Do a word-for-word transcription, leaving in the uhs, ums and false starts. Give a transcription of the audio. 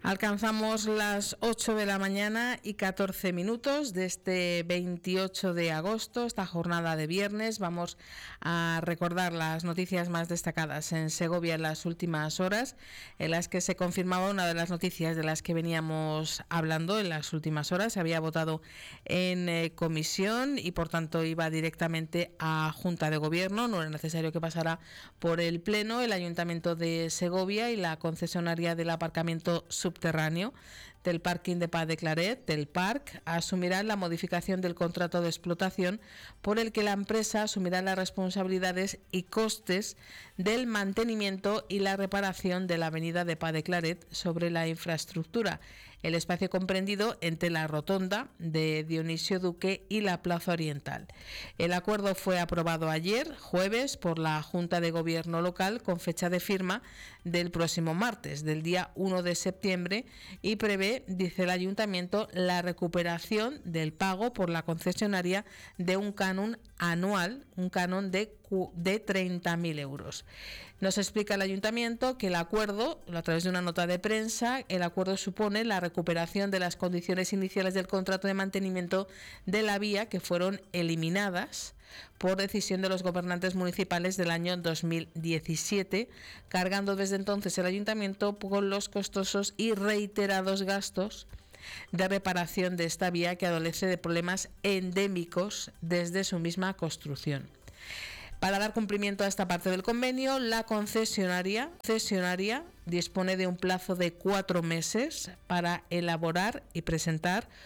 Alcanzamos las ocho de la mañana y catorce minutos de este veintiocho de agosto, esta jornada de viernes. Vamos a recordar las noticias más destacadas en Segovia en las últimas horas, en las que se confirmaba una de las noticias de las que veníamos hablando en las últimas horas. Se había votado en eh, comisión y por tanto iba directamente a Junta de Gobierno. No era necesario que pasara por el Pleno. El Ayuntamiento de Segovia y la concesionaria del aparcamiento subterráneo del parking de Pas de Claret, del Parc, asumirán la modificación del contrato de explotación por el que la empresa asumirá las responsabilidades y costes del mantenimiento y la reparación de la avenida de Pas de Claret sobre la infraestructura, el espacio comprendido entre la rotonda de Dionisio Duque y la Plaza Oriental. El acuerdo fue aprobado ayer, jueves, por la Junta de Gobierno local con fecha de firma del próximo martes, del día uno de septiembre, y prevé, dice el Ayuntamiento, la recuperación del pago por la concesionaria de un canon anual, un canon de, de treinta mil euros. Nos explica el Ayuntamiento que el acuerdo, a través de una nota de prensa, el acuerdo supone la recuperación de las condiciones iniciales del contrato de mantenimiento de la vía que fueron eliminadas por decisión de los gobernantes municipales del año dos mil diecisiete, cargando desde entonces el Ayuntamiento con los costosos y reiterados gastos de reparación de esta vía que adolece de problemas endémicos desde su misma construcción. Para dar cumplimiento a esta parte del convenio, la concesionaria, concesionaria dispone de un plazo de cuatro meses para elaborar y presentar